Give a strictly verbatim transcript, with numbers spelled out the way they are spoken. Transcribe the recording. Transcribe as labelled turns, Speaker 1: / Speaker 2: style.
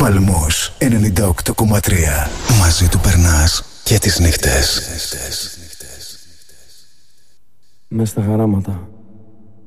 Speaker 1: Παλμός ενενήντα οκτώ κόμμα τρία. Μαζί του περνάς και τις νύχτες.
Speaker 2: Μες στα χαράματα.